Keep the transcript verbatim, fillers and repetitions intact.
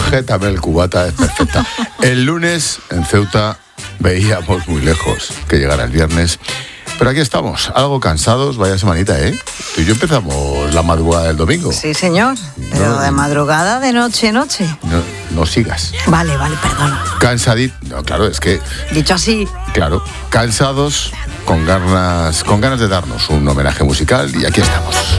sujétame el cubata, es perfecta. El lunes en Ceuta veíamos muy lejos que llegara el viernes. Pero aquí estamos, algo cansados, vaya semanita, ¿eh? Tú y yo empezamos la madrugada del domingo. Sí, señor, pero no, de madrugada, de noche, noche. No, no sigas. Vale, vale, perdón. Cansadito, no, claro, es que... Dicho así. Claro, cansados, con ganas, con ganas de darnos un homenaje musical y aquí estamos.